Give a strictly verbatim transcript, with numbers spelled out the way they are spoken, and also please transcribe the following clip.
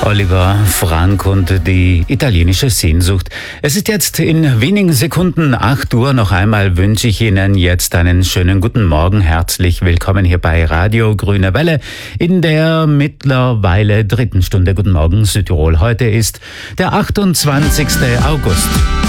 Oliver Frank und die italienische Sehnsucht. Es ist jetzt in wenigen Sekunden acht Uhr. Noch einmal wünsche ich Ihnen jetzt einen schönen guten Morgen. Herzlich willkommen hier bei Radio Grüne Welle in der mittlerweile dritten Stunde. Guten Morgen Südtirol. Heute ist der achtundzwanzigste August.